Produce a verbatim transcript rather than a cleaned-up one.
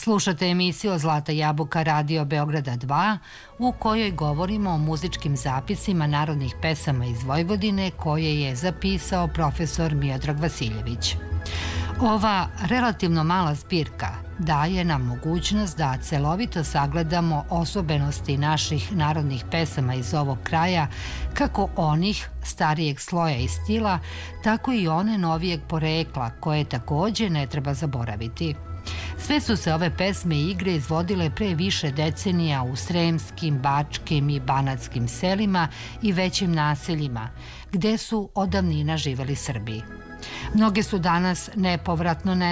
Slušate emisiju Zlata jabuka Radio Beograda dva, u kojoj govorimo o muzičkim zapisima narodnih pesama iz Vojvodine koje je zapisao profesor Miodrag Vasiljević. Ova relativno mala zbirka daje nam mogućnost da celovito sagledamo osobenosti naših narodnih pesama iz ovog kraja, kako onih starijeg sloja i stila, tako i one novijeg porekla, koje takođe ne treba zaboraviti. Sve su se ove pesme i igre izvodile pre više decenija u sremskim, bačkim i banatskim selima i većim naseljima, gde su od davnina živeli Srbi. Mnoge su danas nepovratno nestale,